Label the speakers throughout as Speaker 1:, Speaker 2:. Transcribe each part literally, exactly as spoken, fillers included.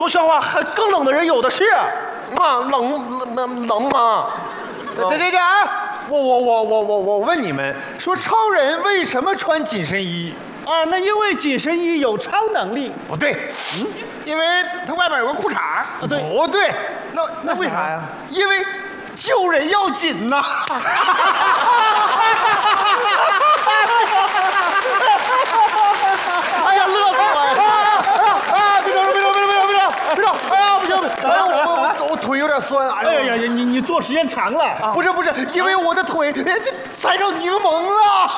Speaker 1: 说笑话还更冷的人有的是，啊，冷冷冷吗？
Speaker 2: 对对对啊！我我我我我我问你们，说超人为什么穿紧身衣？
Speaker 3: 啊，那因为紧身衣有超能力。
Speaker 2: 不对，嗯，因为它外面有个裤衩。啊，
Speaker 3: 对，
Speaker 2: 不对，
Speaker 3: 那那为啥呀？
Speaker 2: 因为救人要紧呐。哎呀，乐死我了！啊，别动，别动，别动，别动，别动，别动！哎呀，不行，哎呀，我我我腿有点酸。
Speaker 3: 哎呀呀，你你坐时间长了。
Speaker 2: 啊，不是不是，因为我的腿这踩着柠檬了。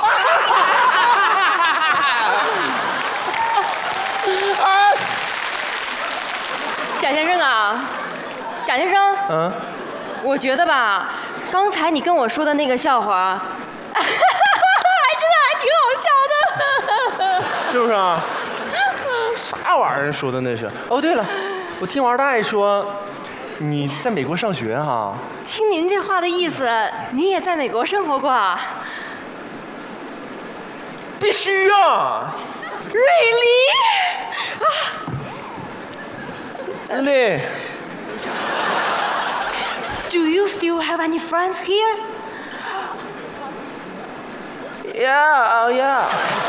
Speaker 4: 贾先生啊，贾先生，
Speaker 1: 嗯，
Speaker 4: 我觉得吧，刚才你跟我说的那个笑话，还真的还挺好笑的，
Speaker 1: 是不是啊？啥玩意儿说的那是？哦，对了，我听王二大爷说，你在美国上学哈？
Speaker 4: 听您这话的意思，你也在美国生活过啊？
Speaker 1: 必须啊
Speaker 4: ！Really？ 啊
Speaker 1: Really?
Speaker 4: Do you still have any friends here?
Speaker 1: Yeah, oh yeah.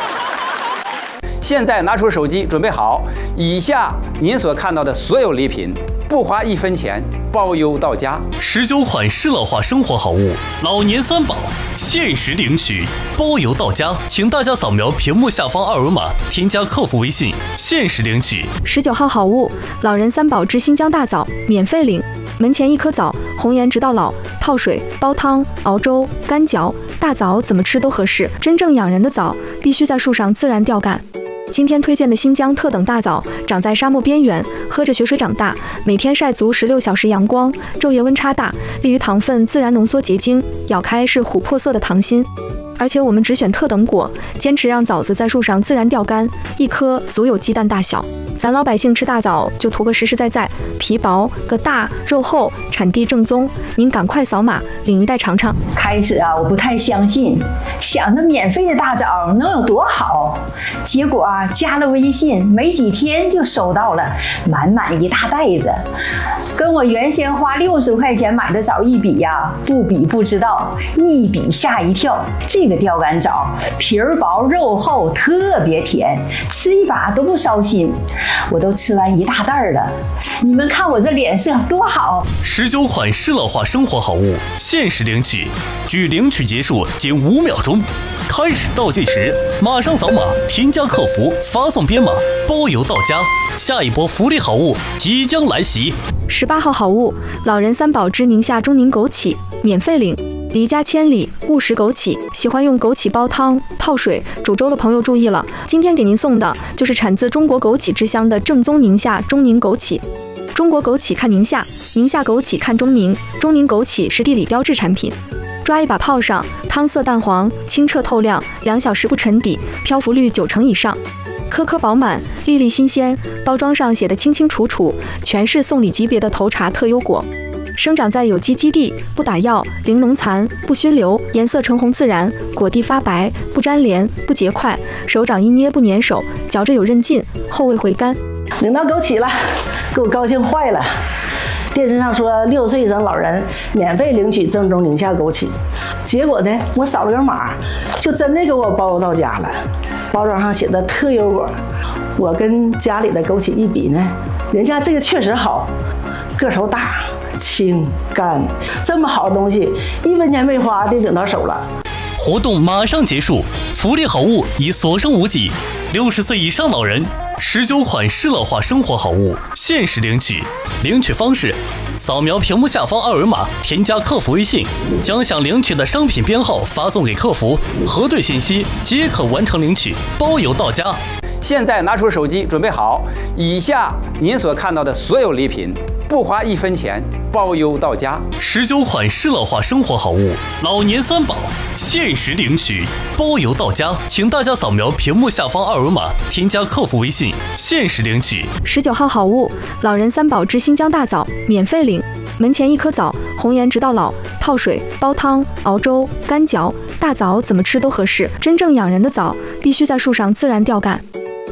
Speaker 5: 现在拿出手机，准备好。以下您所看到的所有礼品，不花一分钱，包邮到家。
Speaker 6: 十九款适老化生活好物，老年三宝，限时领取，包邮到家。请大家扫描屏幕下方二维码，添加客服微信，限时领取。
Speaker 7: 十九号好物，老人三宝之新疆大枣，免费领。门前一颗枣，红颜直到老，泡水、煲汤、熬粥、干嚼，大枣怎么吃都合适。真正养人的枣，必须在树上自然吊干。今天推荐的新疆特等大枣，长在沙漠边缘，喝着雪水长大，每天晒足十六小时阳光，昼夜温差大，利于糖分自然浓缩结晶，咬开是琥珀色的糖心。而且我们只选特等果，坚持让枣子在树上自然吊干，一颗足有鸡蛋大小。咱老百姓吃大枣就图个实实在在，皮薄个大，肉厚，产地正宗。您赶快扫码领一袋尝尝。
Speaker 8: 开始啊，我不太相信，想着免费的大枣能有多好，结果啊，加了微信没几天就收到了满满一大袋子，跟我原先花六十块钱买的枣一比呀、啊，不比不知道，一比吓一跳。这个吊干枣皮儿薄肉厚，特别甜，吃一把都不烧心。我都吃完一大袋了，你们看我这脸色多好！
Speaker 6: 十九款适老化生活好物，限时领取，距领取结束仅五秒钟。开始倒计时，马上扫码添加客服，发送编码，包邮到家。下一波福利好物即将来袭。
Speaker 7: 十八号好物，老人三宝之宁夏中宁枸杞，免费领。离家千里，勿食枸杞。喜欢用枸杞煲汤、泡水、煮粥的朋友注意了，今天给您送的就是产自中国枸杞之乡的正宗宁夏中宁枸杞。中国枸杞看宁夏，宁夏枸杞看中宁，中宁枸杞是地理标志产品。抓一把泡上，汤色淡黄，清澈透亮，两小时不沉底，漂浮率九成以上。颗颗饱满，粒粒新鲜，包装上写的清清楚楚，全是送礼级别的头茬特优果。生长在有机基地，不打药，零农残，不熏流，颜色橙红自然，果蒂发白，不粘连，不结块，手掌一捏不粘手，嚼着有韧劲，后味回甘。
Speaker 9: 领到枸杞了，给我高兴坏了。电视上说六岁以上老人免费领取正宗宁夏枸杞，结果呢，我扫了个码，就真的给我包邮到家了。包装上写的特优果，我跟家里的枸杞一比呢，人家这个确实好，个头大。清干，这么好的东西，一分钱没花就领到手了。
Speaker 6: 活动马上结束，福利好物已所剩无几。六十岁以上老人，十九款适老化生活好物，限时领取。领取方式：扫描屏幕下方二维码，添加客服微信，将想领取的商品编号发送给客服，核对信息即可完成领取，包邮到家。
Speaker 5: 现在拿出手机，准备好。以下您所看到的所有礼品，不花一分钱，包邮到家。
Speaker 6: 十九款适老化生活好物，老年三宝，限时领取，包邮到家。请大家扫描屏幕下方二维码，添加客服微信，限时领取。
Speaker 7: 十九号好物，老人三宝之新疆大枣，免费领。门前一颗枣，红颜直到老，泡水、煲汤、熬粥、干嚼，大枣怎么吃都合适。真正养人的枣，必须在树上自然吊干。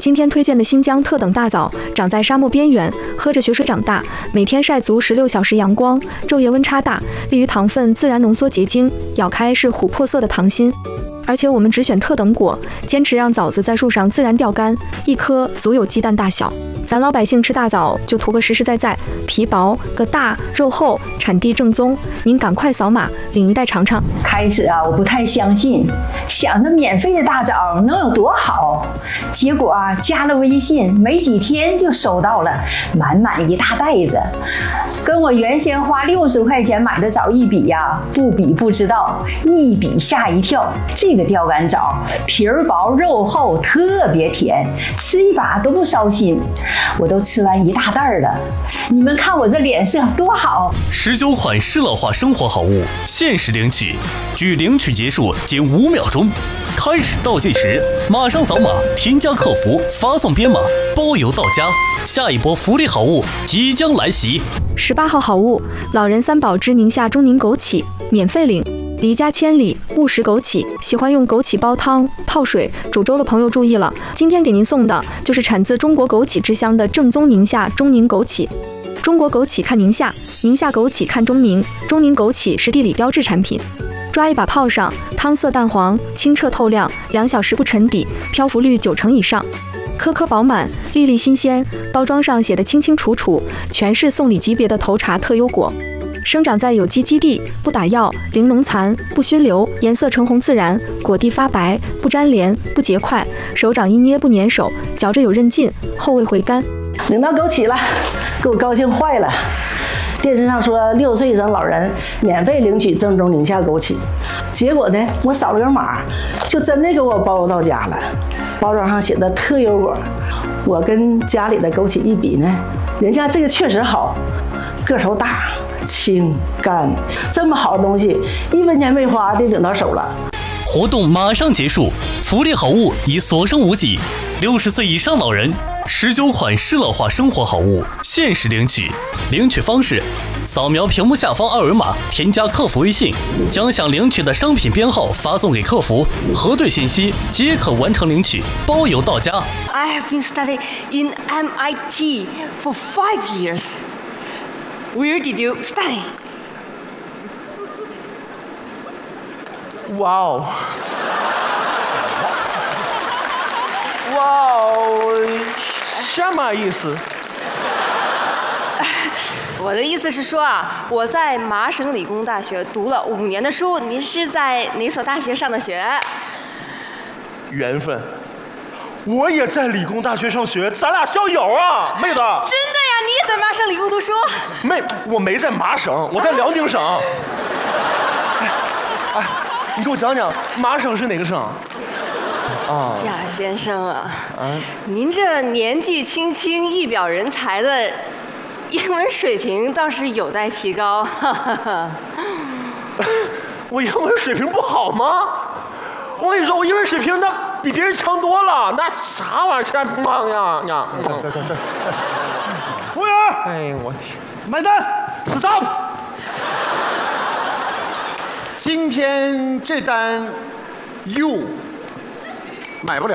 Speaker 7: 今天推荐的新疆特等大枣，长在沙漠边缘，喝着雪水长大，每天晒足十六小时阳光，昼夜温差大，利于糖分自然浓缩结晶，咬开是琥珀色的糖心。而且我们只选特等果，坚持让枣子在树上自然掉干，一颗足有鸡蛋大小。咱老百姓吃大枣就图个实实在在，皮薄个大，肉厚，产地正宗。您赶快扫码领一袋尝尝。
Speaker 8: 开始啊，我不太相信，想着免费的大枣能有多好，结果啊，加了微信没几天就收到了满满一大袋子，跟我原先花六十块钱买的枣一比呀，不比不知道，一比吓一跳。这个吊干枣皮儿薄肉厚，特别甜，吃一把都不烧心。我都吃完一大袋了，你们看我这脸色多好！
Speaker 6: 十九款适老化生活好物限时领取，距领取结束仅五秒钟。开始倒计时，马上扫码添加客服，发送编码，包邮到家。下一波福利好物即将来袭。
Speaker 7: 十八号好物，老人三宝之宁夏中宁枸杞，免费领。离家千里，勿食枸杞。喜欢用枸杞煲汤、泡水、煮粥的朋友注意了，今天给您送的就是产自中国枸杞之乡的正宗宁夏中宁枸杞。中国枸杞看宁夏，宁夏枸杞看中宁，中宁枸杞是地理标志产品。抓一把泡上，汤色淡黄，清澈透亮，两小时不沉底，漂浮率九成以上。颗颗饱满，粒粒新鲜，包装上写的清清楚楚，全是送礼级别的头茬特优果。生长在有机基地，不打药，零农残，不熏流，颜色橙红自然，果蒂发白，不粘连，不结块，手掌一捏不粘手，嚼着有韧劲，后味回甘。
Speaker 9: 领到枸杞了，给我高兴坏了。电视上说六岁以上老人免费领取正宗宁夏枸杞，结果呢，我扫了个码，就真的给我包邮到家了。包装上写的特优果，我跟家里的枸杞一比呢，人家这个确实好，个头大。清干，这么好的东西，一分钱没花就领到手了。
Speaker 6: 活动马上结束，福利好物已所剩无几。六十岁以上老人，十九款适老化生活好物限时领取。领取方式：扫描屏幕下方二维码，添加客服微信，将想领取的商品编号发送给客服，核对信息即可完成领取，包邮到家。
Speaker 4: I have been studying in M I T for five years. Where did you study?
Speaker 1: 哇哦！哇哦！什么意思？
Speaker 4: 我的意思是说啊，我在麻省理工大学读了五年的书，您是在哪所大学上的学？
Speaker 1: 缘分。我也在理工大学上学，咱俩校友啊，妹子。真的
Speaker 4: 呀，你也在麻省理工读书？
Speaker 1: 妹，我没在麻省，我在辽宁省。哎，哎，你给我讲讲麻省是哪个省？啊，
Speaker 4: 贾先生啊，啊您这年纪轻轻、一表人才的英文水平倒是有待提高。哈哈哈。
Speaker 1: 我英文水平不好吗？我跟你说，我英文水平那比别人强多了，那啥玩意儿？钱忙呀呀！
Speaker 3: 对对对，服务员，
Speaker 1: 哎我天，
Speaker 3: 买单
Speaker 2: ，stop！ 今天这单 ，you 买不了。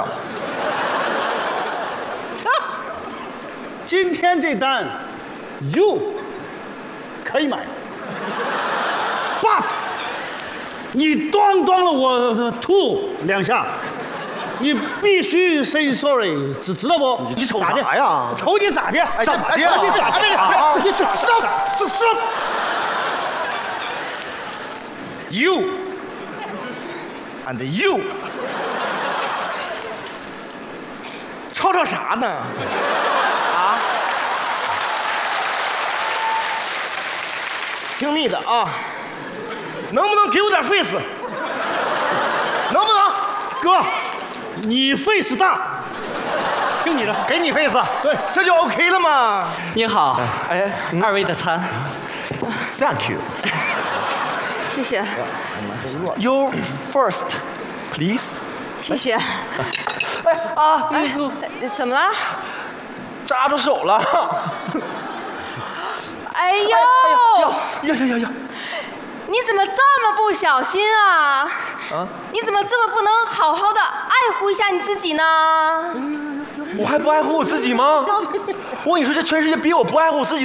Speaker 3: 今天这单 ，you 可以买 ，but 你咣咣了我吐两下，你必须 say sorry， 知知道不？
Speaker 2: 你瞅啥呀？
Speaker 3: 瞅你咋的？
Speaker 2: 哎，咋的？你咋的？你咋的？是是。You and you， 吵吵啥呢？啊？听密的啊！能不能给我点 face？ 能不能？
Speaker 3: 哥，你 face 大，听你的，
Speaker 2: 给你 face，
Speaker 3: 对，
Speaker 2: 这就 OK 了吗？
Speaker 5: 您好，
Speaker 1: 哎，
Speaker 5: 二位的餐
Speaker 1: ，Thank you。
Speaker 4: 谢谢。
Speaker 1: You first, please。
Speaker 4: 谢谢。
Speaker 1: 哎啊，
Speaker 4: 哎，怎么了？
Speaker 1: 扎着手了。
Speaker 4: 哎呦！
Speaker 1: 呀呀呀呀！
Speaker 4: 你怎么这么不小心啊？啊？你怎么这么不能好好的爱护一下你自己呢？
Speaker 1: 我还不爱护我自己吗？我跟你说，这全世界比我不爱护我自己的。